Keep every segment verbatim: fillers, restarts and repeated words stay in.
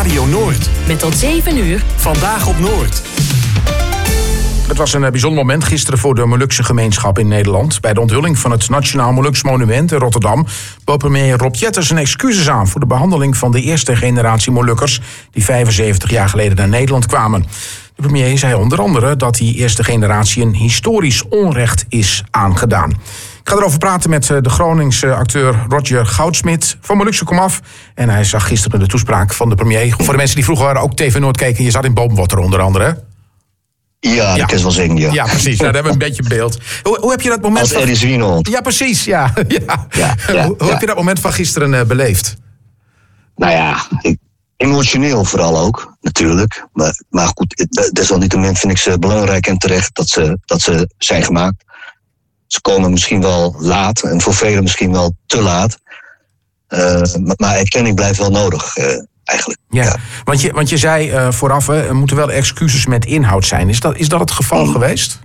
Radio Noord. Met tot zeven uur. Vandaag op Noord. Het was een bijzonder moment gisteren voor de Molukse gemeenschap in Nederland. Bij de onthulling van het Nationaal Moluks Monument in Rotterdam bood premier Rob Jetten zijn excuses aan voor de behandeling van de eerste generatie Molukkers die vijfenzeventig jaar geleden naar Nederland kwamen. De premier zei onder andere dat die eerste generatie een historisch onrecht is aangedaan. Ik ga erover praten met de Groningse acteur Roger Goudsmit van Molukse Komaf. En hij zag gisteren de toespraak van de premier. Voor de mensen die vroeger ook T V Noord keken, je zat in Boomwater onder andere. Ja, dat is wel zingen, ja. Ja, precies. Nou, daar hebben we een beetje beeld. Hoe, hoe heb je dat moment Als van... Eddie Zwienhold. Ja, precies. Ja. ja. ja, ja hoe hoe ja. heb je dat moment van gisteren uh, beleefd? Nou ja, ik, emotioneel vooral ook, natuurlijk. Maar, maar goed, desalniettemin vind ik ze belangrijk en terecht dat ze, dat ze zijn gemaakt. Ze komen misschien wel laat en voor velen misschien wel te laat. Uh, maar, maar erkenning blijft wel nodig, uh, eigenlijk. Ja, ja. Want, je, want je zei uh, vooraf, hè, er moeten wel excuses met inhoud zijn. Is dat, is dat het geval mm. geweest?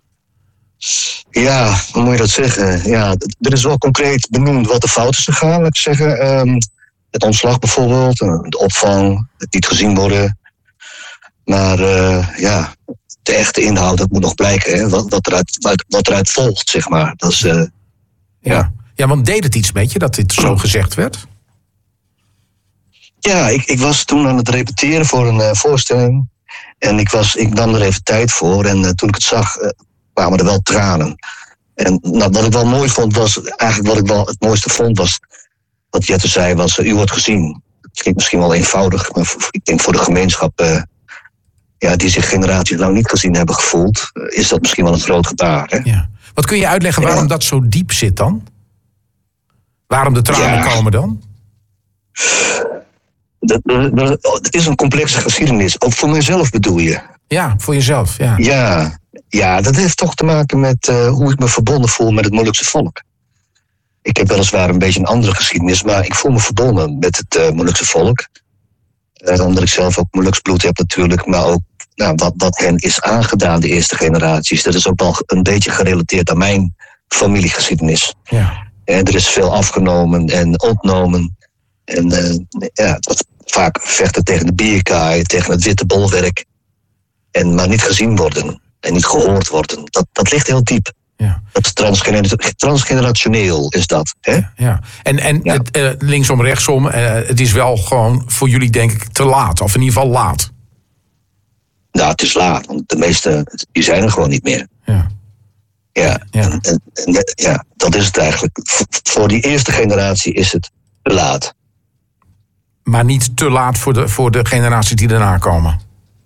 Ja, hoe moet je dat zeggen? Ja, er is wel concreet benoemd wat de fout is gegaan, laat ik zeggen. Um, het ontslag bijvoorbeeld, de opvang, het niet gezien worden. Maar uh, ja, de echte inhoud, dat moet nog blijken. Hè? Wat, wat, eruit, wat, wat eruit volgt, zeg maar. Dat is, uh, ja. Ja. ja, want deed het iets met je dat dit zo gezegd werd? Ja, ik, ik was toen aan het repeteren voor een uh, voorstelling. En ik, was, ik nam er even tijd voor. En uh, toen ik het zag, uh, kwamen er wel tranen. En nou, wat ik wel mooi vond, was... Eigenlijk wat ik wel het mooiste vond, was... Wat Jette zei, was... Uh, u wordt gezien. Dat klinkt misschien wel eenvoudig. Maar voor, ik denk voor de gemeenschap... Uh, ja, die zich generaties lang niet gezien hebben gevoeld... Uh, is dat misschien wel een groot gebaar. Hè? Ja. Wat kun je uitleggen waarom ja. dat zo diep zit dan? Waarom de tranen ja. komen dan? Dat, dat, dat, het is een complexe geschiedenis. Ook voor mezelf bedoel je? Ja, voor jezelf, ja. Ja, ja dat heeft toch te maken met uh, hoe ik me verbonden voel met het Molukse volk. Ik heb weliswaar een beetje een andere geschiedenis, maar ik voel me verbonden met het uh, Molukse volk. Uh, omdat ik zelf ook Moluks bloed heb natuurlijk, maar ook nou, wat, wat hen is aangedaan, de eerste generaties. Dat is ook wel een beetje gerelateerd aan mijn familiegeschiedenis. Ja. En er is veel afgenomen en ontnomen. En uh, ja, het was vaak vechten tegen de bierkaai, tegen het witte bolwerk. En maar niet gezien worden en niet gehoord worden. Dat, dat ligt heel diep. Ja. Dat is transgener- transgenerationeel is dat. Hè? Ja, ja. En, en ja. Het, uh, linksom, rechtsom, uh, het is wel gewoon voor jullie denk ik te laat. Of in ieder geval laat. Nou, het is laat. Want de meeste, die zijn er gewoon niet meer. Ja. Ja, ja. En, en, en, ja dat is het eigenlijk. Voor die eerste generatie is het te laat. Maar niet te laat voor de, voor de generaties die daarna komen?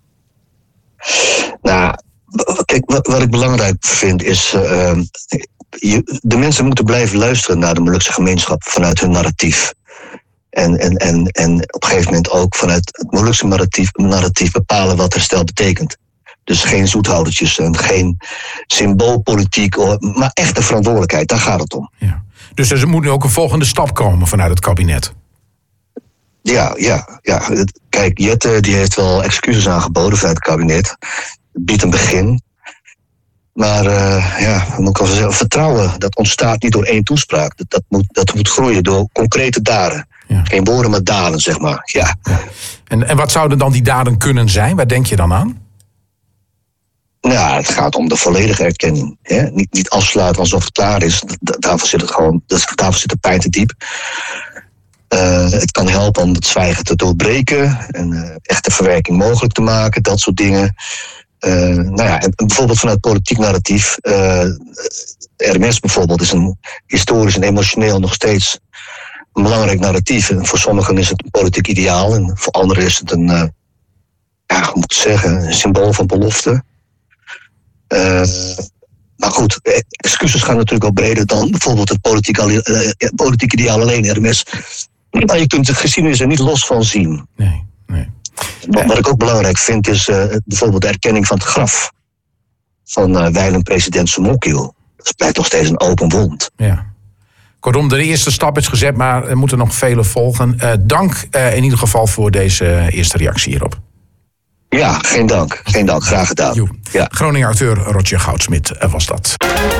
Nou, kijk, wat, wat ik belangrijk vind is... Uh, je, de mensen moeten blijven luisteren naar de Molukse gemeenschap vanuit hun narratief. En, en, en, en op een gegeven moment ook vanuit het Molukse narratief, narratief bepalen wat herstel betekent. Dus geen zoethoudertjes en geen symboolpolitiek, maar echte verantwoordelijkheid, daar gaat het om. Ja. Dus er moet nu ook een volgende stap komen vanuit het kabinet? Ja, ja, ja. Kijk, Jette die heeft wel excuses aangeboden vanuit het kabinet. Het biedt een begin. Maar uh, ja, moet ik al zeggen, vertrouwen, dat ontstaat niet door één toespraak. Dat, dat, moet, dat moet groeien door concrete daden. Ja. Geen woorden, maar daden, zeg maar. Ja. Ja. En, en wat zouden dan die daden kunnen zijn? Waar denk je dan aan? Nou, het gaat om de volledige erkenning. Hè? Niet, niet afsluiten alsof het klaar is. Daarvoor zit het gewoon, daarvoor zit de pijn te diep. Uh, het kan helpen om het zwijgen te doorbreken en uh, echte verwerking mogelijk te maken, dat soort dingen. Uh, nou ja, en bijvoorbeeld vanuit politiek narratief. Uh, R M S bijvoorbeeld is een historisch en emotioneel nog steeds een belangrijk narratief. En voor sommigen is het een politiek ideaal en voor anderen is het een, uh, ja, hoe moet ik zeggen, een symbool van belofte. Uh, maar goed, excuses gaan natuurlijk wel breder dan bijvoorbeeld het politiek, uh, politiek ideaal alleen, R M S. Maar je kunt de geschiedenis er niet los van zien. Nee, nee. Wat, wat ik ook belangrijk vind is uh, bijvoorbeeld de erkenning van het graf van uh, wijlen president Somokil. Dat blijft nog steeds een open wond. Ja. Kortom, de eerste stap is gezet, maar er moeten nog vele volgen. Uh, dank uh, in ieder geval voor deze uh, eerste reactie hierop. Ja, geen dank. Geen dank. Graag gedaan. Ja. Groninger acteur Roger Goudsmit was dat.